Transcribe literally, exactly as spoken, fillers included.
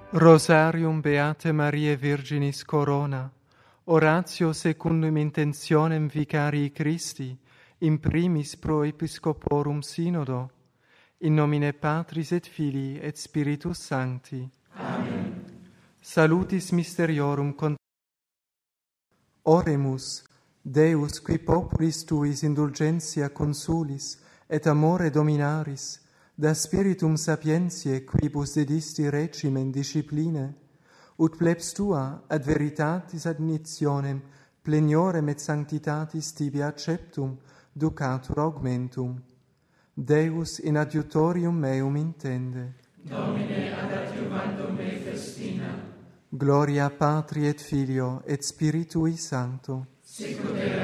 Rosarium Beate Mariae Virginis Corona, oratio secundum intentionem Vicarii Christi, in primis pro Episcoporum Synodo, in nomine Patris et Filii et Spiritus Sancti. Amen. Salutis Mysteriorum cont. Oremus, Deus, qui populis tuis indulgentia consulis, et amore dominaris, da spiritum sapientiae quibus dedisti regimen discipline, ut plebs tua ad veritatis adnitionem pleniorem et sanctitatis tibi acceptum ducatur augmentum. Deus in adiutorium meum intende. Domine ad adiuvandum me festina. Gloria Patri et Filio et Spiritui Sancto. Sicut erat